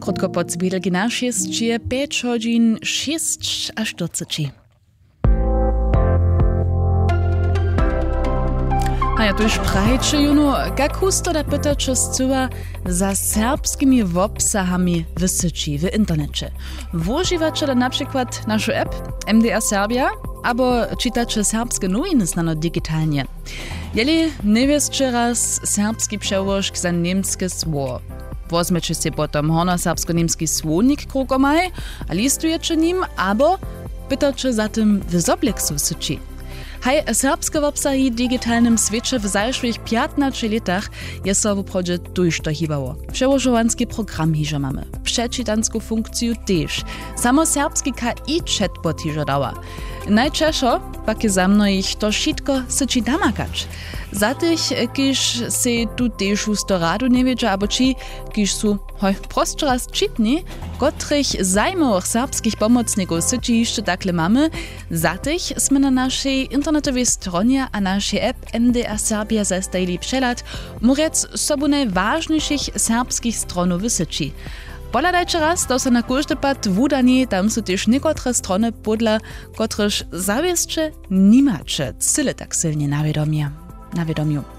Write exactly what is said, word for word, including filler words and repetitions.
krótko pod zbiedelki na šest je pięć godzin šest a čtyřicet. A ja tu już prajče juno, jak husto da pytače zcyła za serbskimi wobsahami wysyci w internecie. Włożywacze na przykład naszą app M D R Serbia, albo czytacze serbskie nowiny znano digitalnie. Jeli nie wiecie raz serbski przełożk za niemskie słowo. Wozmecie się potem hono serbsko-niemski słownik krukomaj, a listujecie nim, albo pytacie za tym w zobleksu syci. Haj, serbske wobsahi w digitalnym świecie w zajszłych piętnastu latach jest so w prodzie tuż to hibało. Przełożowanski program hiżo mamy. Przeczytanską funkcję też. Samo serbski K I chatbot hiżo dała. Najczęściej pak je za mną ich to wszystko syci namakać. Za tych, kiż se tu też usto radu nie wiedzie, albo ci, kiż su hoj prosto raz czytni, kotrych zajmowych serbskich pomocników syci jeszcze takle mamy, za tych sme na naszej internetowej stronie a naszej app M D R Serbia zastajili przelat, murec sobu najważniejszych serbskich stronów w syci. Poladajcie raz, to se na każdy pad wudani, tam są też niekotre strony, podla kotryż zawieszcze nie macie, cyle tak silnie nawiadomie. nawiadomił.